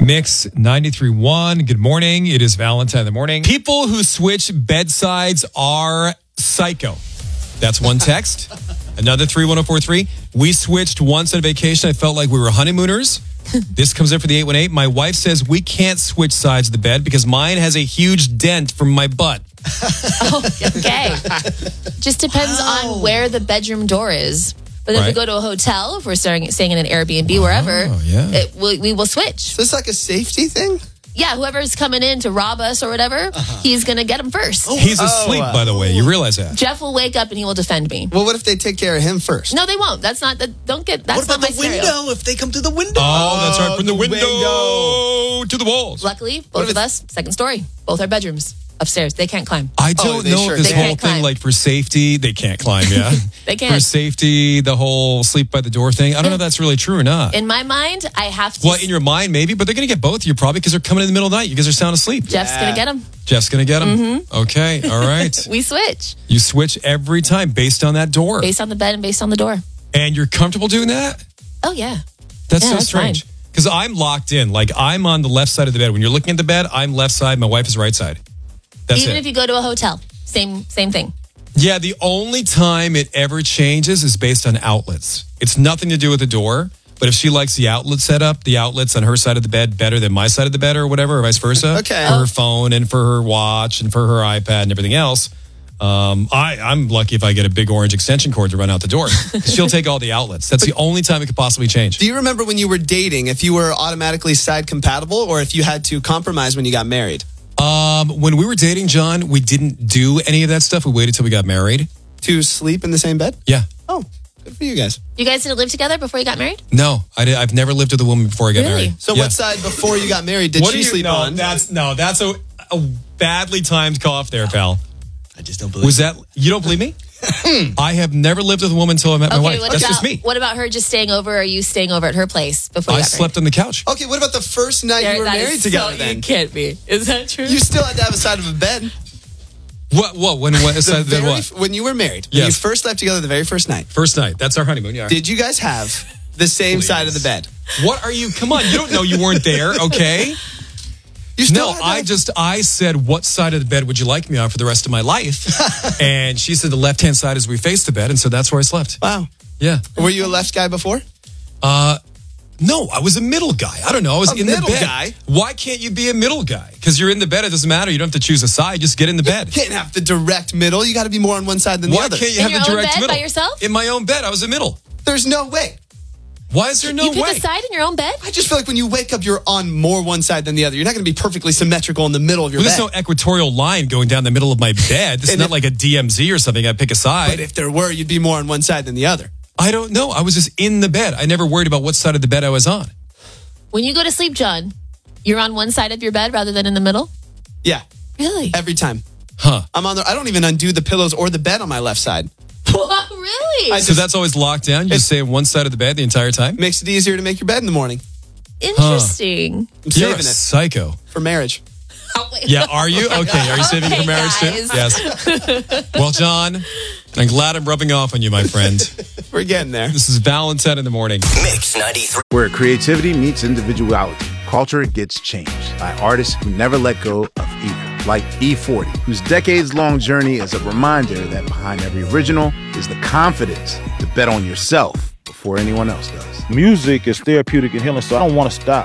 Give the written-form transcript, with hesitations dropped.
Mix 93.1. Good morning. It is Valentine in the morning. People who switch bedsides are psycho. That's one text. Another 31043. We switched once on vacation. I felt like we were honeymooners. This comes in for the 818. My wife says we can't switch sides of the bed because mine has a huge dent from my butt. Oh, okay. Just depends on where the bedroom door is. But if we go to a hotel, if we're staying in an Airbnb, wherever, we will switch. So it's like a safety thing? Yeah, whoever's coming in to rob us or whatever, he's going to get him first. He's asleep, by the way. You realize that? Jeff will wake up and he will defend me. Well, what if they take care of him first? No, they won't. That's not the. Don't get. That's What about not my the window? scenario. If they come through the window? Oh, that's right. From the window to the walls. Luckily, both of us, second story. Both our bedrooms upstairs. They can't climb. I don't they know sure if this can't. whole They thing, can't like for safety, they can't climb, yeah? They can't. For safety, the whole sleep by the door thing. I don't know if that's really true or not. In my mind, I have to. Well, in your mind, maybe, but they're going to get both of you probably because they're coming in the middle of the night. You guys are sound asleep. Jeff's going to get him. Jeff's going to get them? Okay, all right. We switch You switch every time based on that door. based on the bed and based on the door. And you're comfortable doing that? Oh, yeah. That's Yeah, so that's strange. Because I'm locked in. Like, I'm on the left side of the bed. When you're looking at the bed, I'm left side. My wife is right side. That's Even it. if you go to a hotel, same thing. Yeah, the only time it ever changes is based on outlets. It's nothing to do with the door. But if she likes the outlet setup, the outlets on her side of the bed better than my side of the bed or whatever, or vice versa. Okay. For her phone and for her watch and for her iPad and everything else. I'm lucky if I get a big orange extension cord to run out the door. She'll take all the outlets. That's the only time it could possibly change. Do you remember when you were dating, if you were automatically side compatible or if you had to compromise when you got married? When we were dating, John, we didn't do any of that stuff. We waited till we got married. To sleep in the same bed? Yeah. Oh, good for you guys. You guys didn't live together before you got married? No, I've never lived with a woman before I got Really? married. So Yeah. what side before you got married did she sleep on? That's a badly timed cough there, pal. I just don't believe Was that, you don't believe me? I have never lived with a woman until I met my wife. That's just me. What about her just staying over? Or are you staying over at her place before you I got slept on the couch. Okay, what about the first night married? you were That married is together so, then? You can't be. Is that true? You still had to have a side of a bed. What? When what? When you were married, when Yes. you first slept together the very first night, First night. That's our honeymoon, yeah. did you guys have the same side of the bed? What are you? Come on. You don't know you weren't there, okay? You still No, had to- I said, what side of the bed would you like me on for the rest of my life? And she said the left-hand side as we faced the bed, and so that's where I slept. Wow. Yeah. Were you a left guy before? No, I was a middle guy. I don't know. I was A in the middle bed. guy? Why can't you be a middle guy? Because you're in the bed. It doesn't matter. You don't have to choose a side. Just get in the bed. You can't have the direct middle. You got to be more on one side than the Why other. can't you In have the your own direct bed middle? by yourself? In my own bed. I was a middle. There's no way. Why is there no you pick way? a side in your own bed? I just feel like when you wake up, you're on more one side than the other. You're not going to be perfectly symmetrical in the middle of your Well, bed. there's no equatorial line going down the middle of my bed. This is And not if- like a DMZ or something. I pick a But side. if there were, you'd be more on one side than the other. I don't know. I was just in the bed. I never worried about what side of the bed I was on. When you go to sleep, John, you're on one side of your bed rather than in the middle? Yeah, Really? every time. Huh. I'm on there. I don't even undo the pillows or the bed on my left side. Really? So that's always locked down? You just stay on one side of the bed the entire time? Makes it easier to make your bed in the morning. Interesting. I'm You're saving a it psycho. for marriage. Oh, wait. Yeah, are you? Okay, are you saving it for Okay, marriage too? guys. Yes. Well, John, I'm glad I'm rubbing off on you, my friend. We're getting there. This is Valentine in the morning. Mix 93. Where creativity meets individuality, culture gets changed by artists who never let go of either. Like E40, whose decades-long journey is a reminder that behind every original is the confidence to bet on yourself before anyone else does. Music is therapeutic and healing, so I don't want to stop.